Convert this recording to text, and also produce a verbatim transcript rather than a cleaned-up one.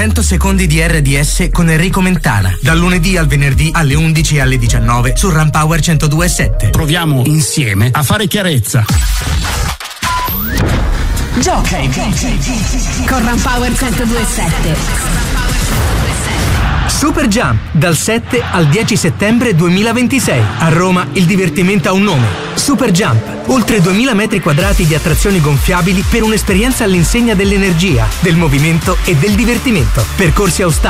cento secondi di R D S con Enrico Mentana. Dal lunedì al venerdì alle undici e alle diciannove su Ram Power centodue e sette. Proviamo insieme a fare chiarezza. Gioca con Ram Power centodue e sette. Super Jump, dal sette al dieci settembre duemilaventisei. A Roma il divertimento ha un nome. Super Jump. Oltre duemila metri quadrati di attrazioni gonfiabili per un'esperienza all'insegna dell'energia, del movimento e del divertimento. Percorsi a ostacoli,